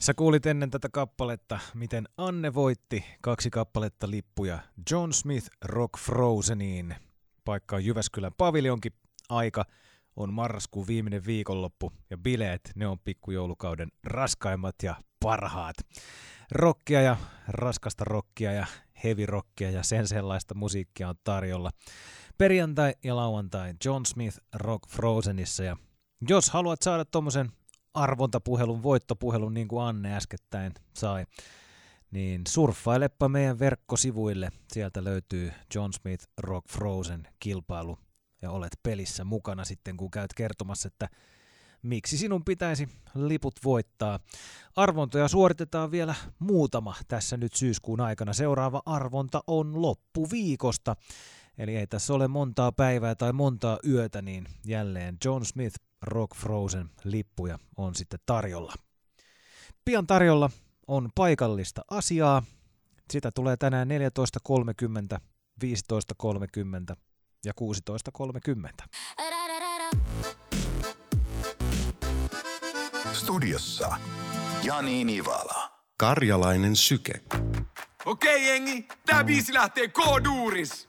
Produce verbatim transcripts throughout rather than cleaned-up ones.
Sä kuulit ennen tätä kappaletta, miten Anne voitti kaksi kappaletta lippuja John Smith Rock Frozeniin. Paikka on Jyväskylän paviljonkin. Aika on marraskuun viimeinen viikonloppu ja bileet, ne on pikkujoulukauden raskaimmat ja parhaat. Rockia ja raskasta rockia ja heavy rockia ja sen sellaista musiikkia on tarjolla. Perjantai ja lauantai John Smith Rock Frozenissa, ja jos haluat saada tommosen arvontapuhelun, voittopuhelun niin kuin Anne äskettäin sai, niin surffailepa meidän verkkosivuille. Sieltä löytyy John Smith Rock Frozen kilpailu ja olet pelissä mukana sitten, kun käyt kertomassa, että miksi sinun pitäisi liput voittaa. Arvontoja suoritetaan vielä muutama tässä nyt syyskuun aikana. Seuraava arvonta on loppuviikosta. Eli ei tässä ole montaa päivää tai montaa yötä, niin jälleen John Smith Rock Frozen lippuja on sitten tarjolla. Pian tarjolla on paikallista asiaa. Sitä tulee tänään neljätoista kolmekymmentä, viisitoista kolmekymmentä ja kuusitoista kolmekymmentä. Studiossa Jani Nivala. Karjalainen syke. Okei jengi, tää biisi lähtee K-duuris.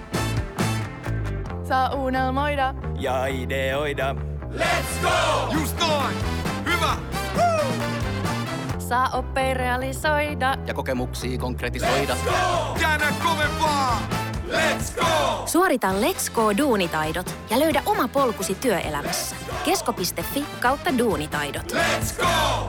Saa unelmoida ja ideoida. Let's go! Just noin! Hyvä! Woo! Saa oppia realisoida ja kokemuksia konkretisoida. Let's go! Käännä kovempaa! Let's go! Suorita Let's Go-duunitaidot ja löydä oma polkusi työelämässä. Kesko piste fi kautta duunitaidot. Let's go!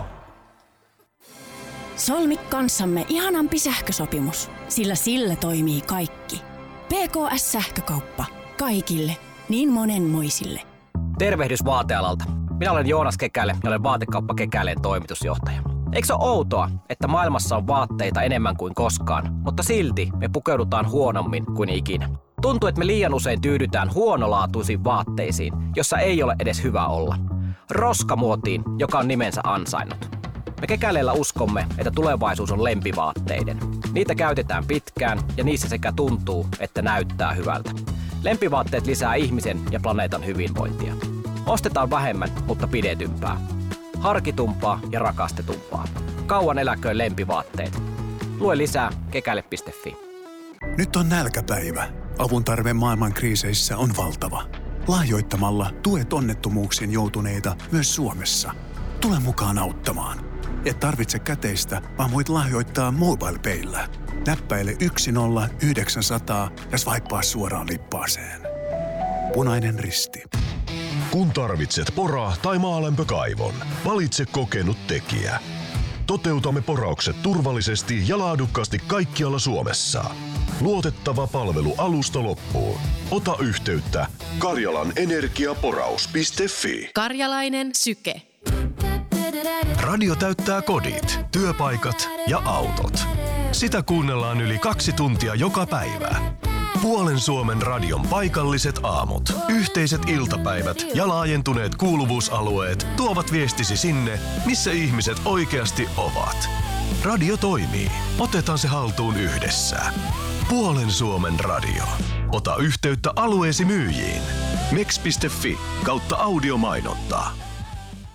Solmi kanssamme ihanampi sähkösopimus, sillä sillä toimii kaikki. P K S-sähkökauppa. Kaikille, niin monenmoisille. Tervehdys vaatealalta. Minä olen Joonas Kekäle ja olen Vaatekauppa Kekäleen toimitusjohtaja. Eikö se ole outoa, että maailmassa on vaatteita enemmän kuin koskaan, mutta silti me pukeudutaan huonommin kuin ikinä? Tuntuu, että me liian usein tyydytään huonolaatuisiin vaatteisiin, jossa ei ole edes hyvä olla. Roskamuotiin, joka on nimensä ansainnut. Me Kekäleellä uskomme, että tulevaisuus on lempivaatteiden. Niitä käytetään pitkään ja niissä sekä tuntuu että näyttää hyvältä. Lempivaatteet lisää ihmisen ja planeetan hyvinvointia. Ostetaan vähemmän, mutta pidetympää. Harkitumpaa ja rakastetumpaa. Kauan eläköön lempivaatteet. Lue lisää kekäle piste fi. Nyt on nälkäpäivä. Avun tarve maailman kriiseissä on valtava. Lahjoittamalla tuet onnettomuuksiin joutuneita myös Suomessa. Tule mukaan auttamaan. Et tarvitse käteistä, vaan voit lahjoittaa MobilePayllä. Näppäile yksi nolla yhdeksän nolla nolla ja swipea suoraan lippaaseen. Punainen Risti. Kun tarvitset pora- tai maalämpökaivon, valitse kokenut tekijä. Toteutamme poraukset turvallisesti ja laadukkaasti kaikkialla Suomessa. Luotettava palvelu alusta loppuun. Ota yhteyttä karjalanenergiaporaus piste fi. Karjalainen syke. Radio täyttää kodit, työpaikat ja autot. Sitä kuunnellaan yli kaksi tuntia joka päivä. Puolen Suomen radion paikalliset aamut, yhteiset iltapäivät ja laajentuneet kuuluvuusalueet tuovat viestisi sinne, missä ihmiset oikeasti ovat. Radio toimii. Otetaan se haltuun yhdessä. Puolen Suomen radio. Ota yhteyttä alueesi myyjiin. mex piste fi kautta audiomainontaa.